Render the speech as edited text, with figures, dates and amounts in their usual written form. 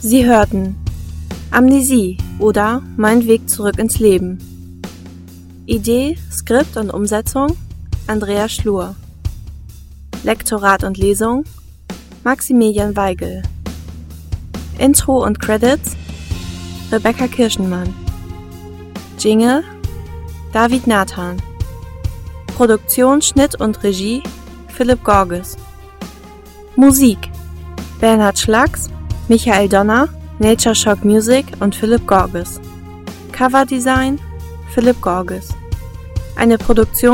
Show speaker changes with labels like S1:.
S1: Sie hörten Amnesie oder Mein Weg zurück ins Leben. Idee, Skript und Umsetzung Andrea Schlur. Lektorat und Lesung Maximilian Weigel. Intro und Credits Rebecca Kirschenmann. Jingle David Nathan. Produktion, Schnitt und Regie Philipp Gorges. Musik Bernhard Schlags, Michael Donner, Nature Shock Music und Philipp Gorges. Coverdesign Philipp Gorges. Eine Produktion